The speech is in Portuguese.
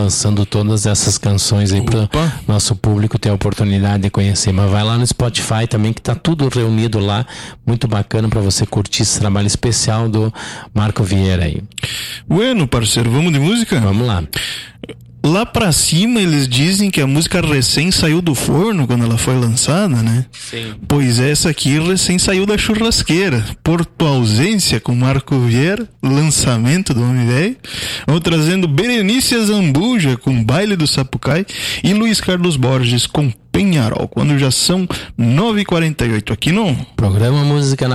lançando todas essas canções aí para o nosso público ter a oportunidade de conhecer. Mas vai lá no Spotify também, que tá tudo reunido lá, muito bacana para você curtir esse trabalho especial do Marco Vieira aí. Bueno, parceiro, vamos de música? Vamos lá. Lá pra cima eles dizem que a música recém saiu do forno quando ela foi lançada, né? Sim. Pois essa aqui recém saiu da churrasqueira. Por tua ausência com Marco Vieira, lançamento do Homem Velho. Vamos trazendo Berenice Zambuja com Baile do Sapucai e Luiz Carlos Borges com Penharol, quando já são 9h48 aqui no programa Música na